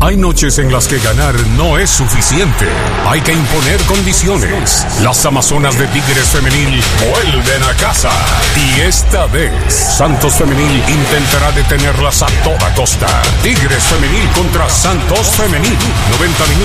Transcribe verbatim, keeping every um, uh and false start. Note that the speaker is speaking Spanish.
Hay noches en las que ganar no es suficiente. Hay que imponer condiciones. Las Amazonas de Tigres Femenil vuelven a casa. Y esta vez, Santos Femenil intentará detenerlas a toda costa. Tigres Femenil contra Santos Femenil. noventa minutos.